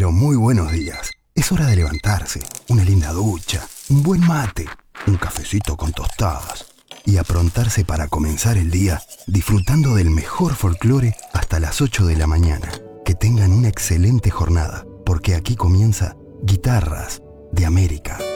pero muy buenos días. Es hora de levantarse, una linda ducha, un buen mate, un cafecito con tostadas y aprontarse para comenzar el día disfrutando del mejor folclore hasta las 8 de la mañana. Que tengan una excelente jornada, porque aquí comienza Guitarras de América.